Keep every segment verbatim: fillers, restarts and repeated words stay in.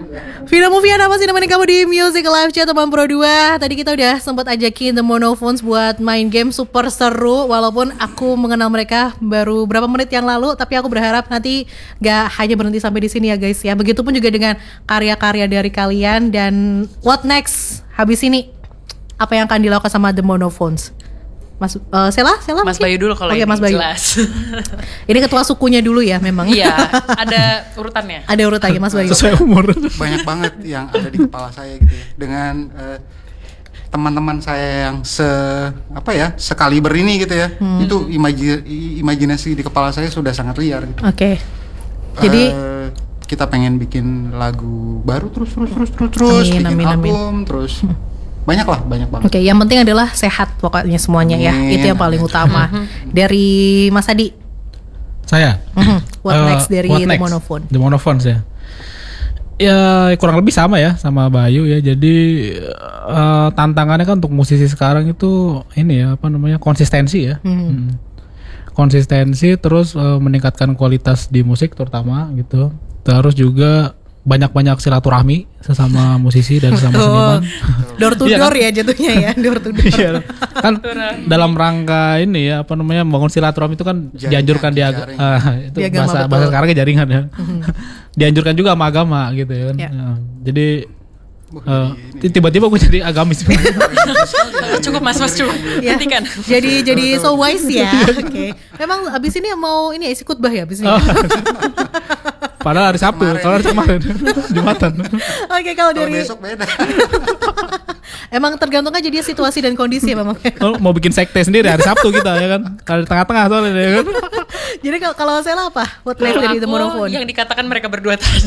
Vina Mufiana masih nemenin kamu di Music Live Chat teman Pro dua. Tadi kita udah sempat ajakin The Monophones buat main game super seru. Walaupun aku mengenal mereka baru berapa menit yang lalu, tapi aku berharap nanti gak hanya berhenti sampai di sini ya guys ya. Begitupun juga dengan karya-karya dari kalian. Dan what next? Habis ini apa yang akan dilakukan sama The Monophones? Mas uh, Sela, Sela Mas mungkin? Bayu dulu kalau Oke, ini Mas Bayu. jelas. Ini ketua sukunya dulu ya memang. Iya, ada urutannya. Ada urutannya Mas Bayu. Sesuai umur. Banyak banget yang ada di kepala saya gitu ya. Dengan uh, teman-teman saya yang se apa ya, sekaliber ini gitu ya. Hmm. Itu imaji, imajinasi di kepala saya sudah sangat liar gitu. Oke. Okay. Jadi uh, kita pengen bikin lagu baru terus terus terus terus terus amin, bikin amin, album amin. terus banyak lah, banyak banget. Oke, okay, yang penting adalah sehat pokoknya semuanya ya. Amin. Itu yang paling utama. Dari Mas Adi. Saya. What Uh, next dari what The next? Monophones? The Monophones ya. Ya kurang lebih sama ya sama Bayu ya. Jadi uh, tantangannya kan untuk musisi sekarang itu ini ya apa namanya konsistensi ya. Hmm. Hmm. Konsistensi terus uh, meningkatkan kualitas di musik terutama gitu. Terus juga banyak-banyak silaturahmi sesama musisi dan sesama seniman. Door to Iya door kan? ya jatuhnya ya, door to door. Iya. Kan dalam rangka ini ya apa namanya membangun silaturahmi itu kan Jaringan, dianjurkan di ag- jaring. ah, itu Di agama, bahasa betul. bahasa sekarangnya jaringan ya. Dianjurkan juga sama agama gitu ya kan. Ya. Ya. Jadi Wah, eh, ini- tiba-tiba gue jadi agamis. Cukup Mas Mas cukup. Ya. Hentikan. Jadi jadi so wise ya. Oke. Memang abis ini mau ini isi khutbah ya abis ini. Oh. Padahal hari Sabtu, Kemarin. kalau hari kemarin Jumatan. Oke, kalau Kalau dari besok beda. emang tergantung aja dia situasi dan kondisi ya memang. Oh, mau bikin sekte sendiri hari Sabtu kita ya kan. Kalau di tengah-tengah soalnya ya kan. Jadi kalau kalau Sela apa? What next Kalau dari The aku Monophones? yang dikatakan mereka berdua tadi.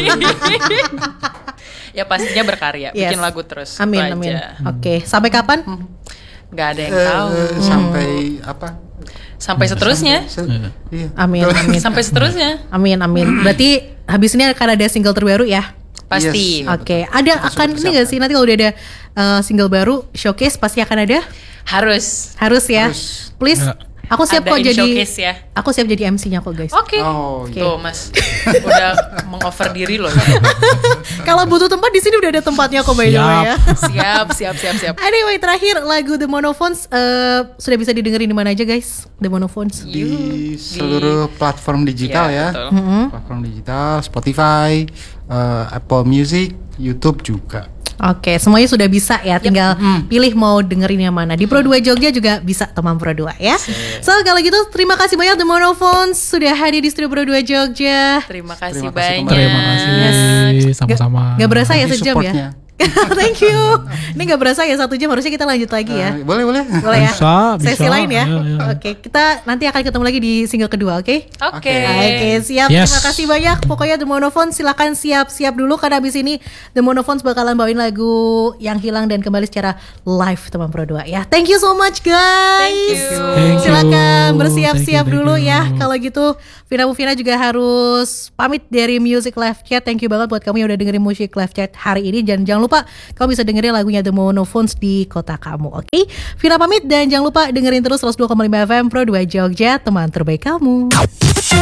Ya pastinya berkarya, Yes. bikin lagu terus. Amin itu amin. aja. Oke, sampai kapan? Gak ada yang Eh, tahu. sampai apa? Sampai seterusnya. Se- iya. Amin amin. Sampai seterusnya. Amin amin. Berarti habis ini akan ada single terbaru ya? Pasti. Yes. Oke, ada akan ini gak sih nanti kalau udah ada uh, single baru showcase pasti akan ada? Harus. Harus ya. Harus. Please, Ya. aku siap kok Adain jadi. showcase ya. Aku siap jadi M C-nya kok guys. Oke. Oh, Oke. Tuh Mas, udah meng-offer diri loh. Kalau butuh tempat di sini udah ada tempatnya kok by the way Siap. ya. Siap, siap, siap, siap. Anyway, terakhir lagu The Monophones uh, sudah bisa didengerin di mana aja guys? The Monophones. di seluruh platform digital Iya, ya. betul. Mm-hmm. Platform digital, Spotify, eh, Apple Music, YouTube juga. Oke, semuanya sudah bisa ya. Tinggal pilih mau dengerin yang mana. Di Pro dua Jogja juga bisa teman Pro dua ya. So kalau gitu terima kasih banyak The Monophones sudah hadir di studio Pro dua Jogja. Terima kasih Terima kasih banyak. Terima kasih sama-sama. Gak berasa ya Thank you sejam ya. supportnya. Thank you. Ini gak berasa ya satu jam, harusnya kita lanjut lagi ya. Eh, boleh, boleh. Boleh ya? Bisa, Sesi bisa. lain ya. Iya, iya. Oke, kita nanti akan ketemu lagi di single kedua, oke? Oke. Oke, siap. Yes. Terima kasih banyak. Pokoknya The Monophones silakan siap-siap dulu karena abis ini The Monophones bakalan bawain lagu yang hilang dan kembali secara live teman Pro dua ya. Thank you so much guys. Thank you. Thank you. Silakan bersiap-siap Thank you, thank dulu you. ya. Kalau gitu Vina Mufina juga harus pamit dari Music Live Chat. Thank you banget buat kamu yang udah dengerin Music Live Chat hari ini. Dan jangan lupa kamu bisa dengerin lagunya The Monophones di kota kamu, oke? Vina pamit dan jangan lupa dengerin terus seratus dua koma lima F M Pro dua Jogja, teman terbaik kamu.